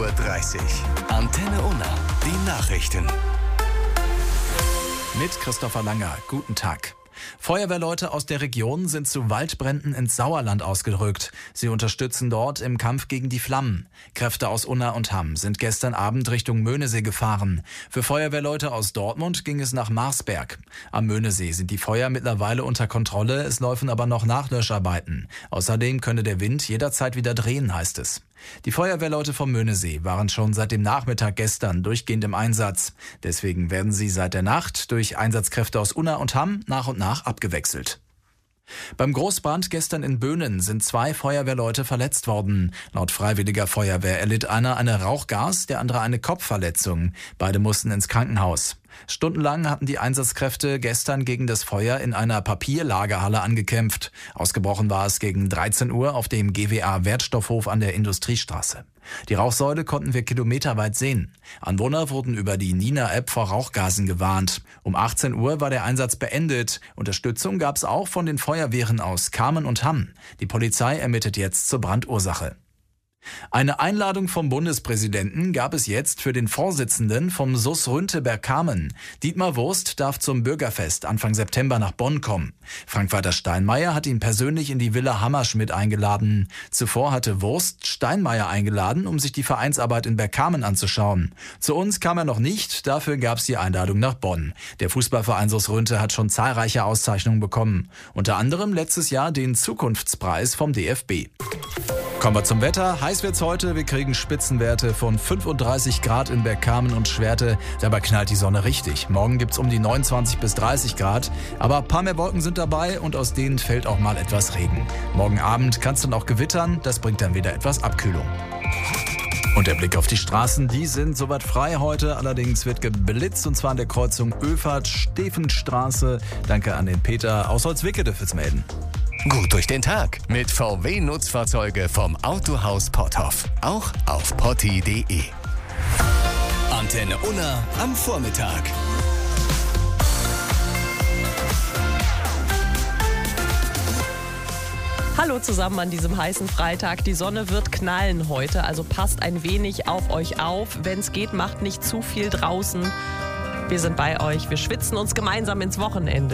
7:30 Uhr. Antenne Unna, die Nachrichten. Mit Christopher Langer. Guten Tag. Feuerwehrleute aus der Region sind zu Waldbränden ins Sauerland ausgerückt. Sie unterstützen dort im Kampf gegen die Flammen. Kräfte aus Unna und Hamm sind gestern Abend Richtung Möhnesee gefahren. Für Feuerwehrleute aus Dortmund ging es nach Marsberg. Am Möhnesee sind die Feuer mittlerweile unter Kontrolle, es laufen aber noch Nachlöscharbeiten. Außerdem könne der Wind jederzeit wieder drehen, heißt es. Die Feuerwehrleute vom Möhnesee waren schon seit dem Nachmittag gestern durchgehend im Einsatz. Deswegen werden sie seit der Nacht durch Einsatzkräfte aus Unna und Hamm nach und nach abgewechselt. Beim Großbrand gestern in Böhnen sind 2 Feuerwehrleute verletzt worden. Laut Freiwilliger Feuerwehr erlitt einer eine Rauchgas, der andere eine Kopfverletzung. Beide mussten ins Krankenhaus. Stundenlang hatten die Einsatzkräfte gestern gegen das Feuer in einer Papierlagerhalle angekämpft. Ausgebrochen war es gegen 13 Uhr auf dem GWA-Wertstoffhof an der Industriestraße. Die Rauchsäule konnten wir kilometerweit sehen. Anwohner wurden über die Nina-App vor Rauchgasen gewarnt. Um 18 Uhr war der Einsatz beendet. Unterstützung gab es auch von den Feuerwehren aus Kamen und Hamm. Die Polizei ermittelt jetzt zur Brandursache. Eine Einladung vom Bundespräsidenten gab es jetzt für den Vorsitzenden vom SUS Rünte-Bergkamen. Dietmar Wurst darf zum Bürgerfest Anfang September nach Bonn kommen. Frank-Walter Steinmeier hat ihn persönlich in die Villa Hammerschmidt eingeladen. Zuvor hatte Wurst Steinmeier eingeladen, um sich die Vereinsarbeit in Bergkamen anzuschauen. Zu uns kam er noch nicht, dafür gab es die Einladung nach Bonn. Der Fußballverein SUS Rünte hat schon zahlreiche Auszeichnungen bekommen. Unter anderem letztes Jahr den Zukunftspreis vom DFB. Kommen wir zum Wetter. Heiß wird's heute. Wir kriegen Spitzenwerte von 35 Grad in Bergkamen und Schwerte. Dabei knallt die Sonne richtig. Morgen gibt's um die 29 bis 30 Grad. Aber ein paar mehr Wolken sind dabei und aus denen fällt auch mal etwas Regen. Morgen Abend kann's dann auch gewittern. Das bringt dann wieder etwas Abkühlung. Und der Blick auf die Straßen, die sind soweit frei heute. Allerdings wird geblitzt, und zwar an der Kreuzung Öfert-Stefenstraße. Danke an den Peter aus Holzwickede fürs Melden. Gut durch den Tag mit VW-Nutzfahrzeuge vom Autohaus Potthoff. Auch auf potti.de. Antenne Unna am Vormittag. Hallo zusammen an diesem heißen Freitag. Die Sonne wird knallen heute, also passt ein wenig auf euch auf. Wenn es geht, macht nicht zu viel draußen. Wir sind bei euch, wir schwitzen uns gemeinsam ins Wochenende.